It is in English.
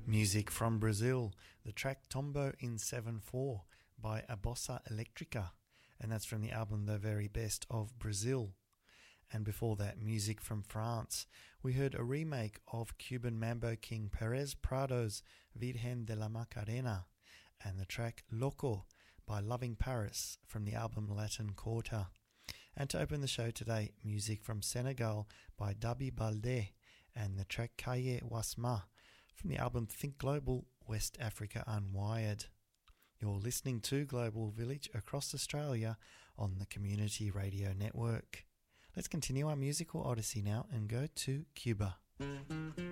Music from Brazil, the track Tombo in 7/4 by A Bossa Electrica, and that's from the album The Very Best of Brazil. And before that, music from France. We heard a remake of Cuban Mambo King Perez Prado's Virgen de la Macarena, and the track Loco by Loving Paris from the album Latin Quarter. And to open the show today, music from Senegal by Dabi Balde and the track Kaye Wasma from the album Think Global, West Africa Unwired. You're listening to Global Village across Australia on the Community Radio Network. Let's continue our musical odyssey now and go to Cuba.